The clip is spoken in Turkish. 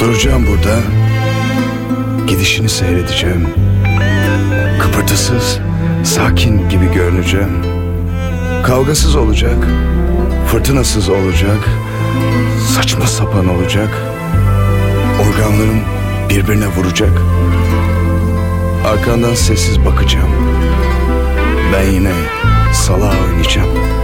Duracağım burada, gidişini seyredeceğim. Kıpırtısız, sakin gibi görüneceğim. Kavgasız olacak, fırtınasız olacak, saçma sapan olacak. Organlarım birbirine vuracak. Arkandan sessiz bakacağım. Ben yine salağa oynayacağım.